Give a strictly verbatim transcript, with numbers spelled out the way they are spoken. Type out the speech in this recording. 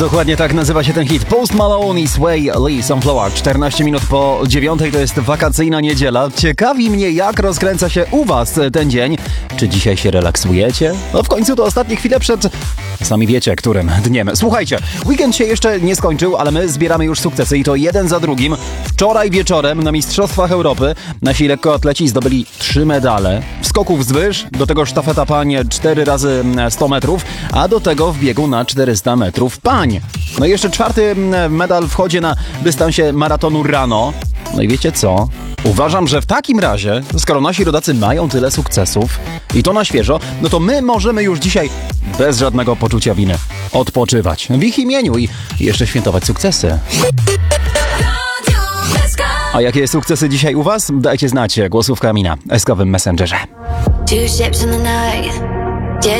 Dokładnie tak nazywa się ten hit. Post Malone i Sway Lee Sunflower. czternaście minut po dziewiątej to jest wakacyjna niedziela. Ciekawi mnie, jak rozkręca się u was ten dzień. Czy dzisiaj się relaksujecie? No w końcu to ostatnie chwile przed... Sami wiecie, którym dniem. Słuchajcie, weekend się jeszcze nie skończył, ale my zbieramy już sukcesy i to jeden za drugim. Wczoraj wieczorem na Mistrzostwach Europy nasi lekkoatleci zdobyli trzy medale. W skoku wzwyż, do tego sztafeta pań cztery razy sto metrów, a do tego w biegu na czterysta metrów pań. No i jeszcze czwarty medal wchodzi na dystansie maratonu rano. No i wiecie co? Uważam, że w takim razie, skoro nasi rodacy mają tyle sukcesów i to na świeżo, no to my możemy już dzisiaj bez żadnego poczucia winy odpoczywać w ich imieniu i jeszcze świętować sukcesy. A jakie sukcesy dzisiaj u was? Dajcie znać głosówkami na eskowym Messengerze. Two ships in the night.